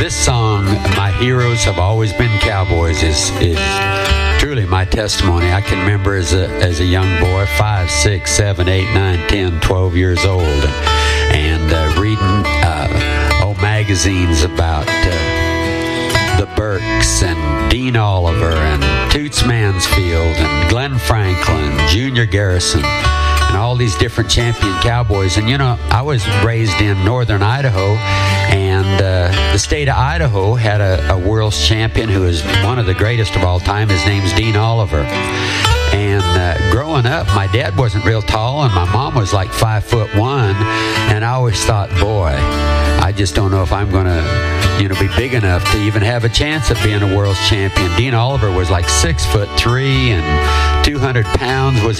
This song, My Heroes Have Always Been Cowboys, is truly my testimony. I can remember as a young boy, 5, 6, 7, 8, 9, 10, 12 years old, and reading old magazines about the Burks and Dean Oliver and Toots Mansfield and Glenn Franklin, Junior Garrison, and all these different champion cowboys. And, you know, I was raised in northern Idaho, and the state of Idaho had a world's champion who is one of the greatest of all time. His name's Dean Oliver. And growing up, my dad wasn't real tall, and my mom was like 5'1", and I always thought, boy, I just don't know if I'm going to, be big enough to even have a chance at being a world's champion. Dean Oliver was like 6'3" and 200 pounds, was